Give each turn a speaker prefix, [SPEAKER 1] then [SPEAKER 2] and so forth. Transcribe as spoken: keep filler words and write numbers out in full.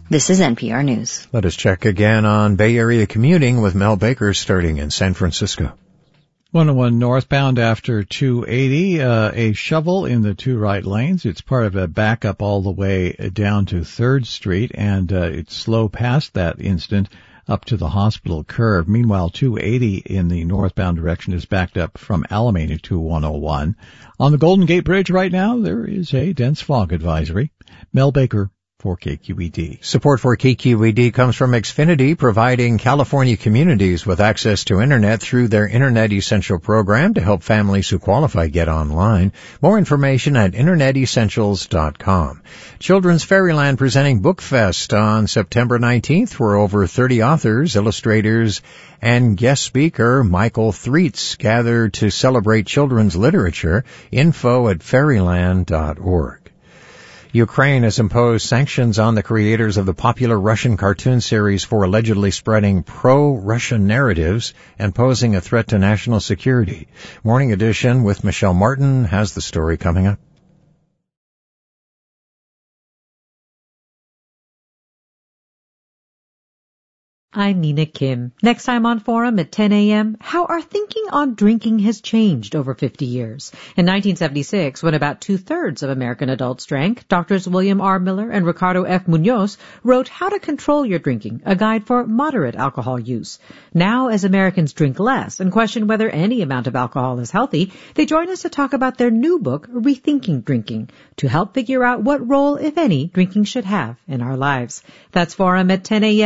[SPEAKER 1] This is N P R News.
[SPEAKER 2] Let us check again on Bay Area commuting with Mel Baker starting in San Francisco.
[SPEAKER 3] one oh one northbound after two eighty, uh, a shovel in the two right lanes. It's part of a backup all the way down to third Street, and uh, it's slow past that instant up to the hospital curve. Meanwhile, two eighty in the northbound direction is backed up from Alameda to one oh one. On the Golden Gate Bridge right now, there is a dense fog advisory. Mel Baker for K Q E D.
[SPEAKER 2] Support for K Q E D comes from Xfinity, providing California communities with access to Internet through their Internet Essential program to help families who qualify get online. More information at internet essentials dot com. Children's Fairyland presenting Bookfest on September nineteenth, where over thirty authors, illustrators, and guest speaker Michael Threets gather to celebrate children's literature. Info at fairyland dot org. Ukraine has imposed sanctions on the creators of the popular Russian cartoon series for allegedly spreading pro-Russian narratives and posing a threat to national security. Morning Edition with Michelle Martin has the story coming up.
[SPEAKER 4] I'm Nina Kim. Next time on Forum at ten a.m., how our thinking on drinking has changed over fifty years. In nineteen seventy-six, when about two-thirds of American adults drank, Doctors William R. Miller and Ricardo F. Munoz wrote How to Control Your Drinking, a guide for moderate alcohol use. Now, as Americans drink less and question whether any amount of alcohol is healthy, they join us to talk about their new book, Rethinking Drinking, to help figure out what role, if any, drinking should have in our lives. That's Forum at ten a.m.